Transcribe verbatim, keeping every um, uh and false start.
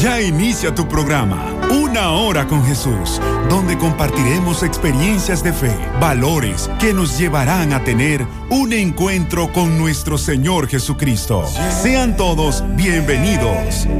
Ya inicia tu programa, Una Hora con Jesús, donde compartiremos experiencias de fe, valores que nos llevarán a tener un encuentro con nuestro Señor Jesucristo. Sean todos bienvenidos.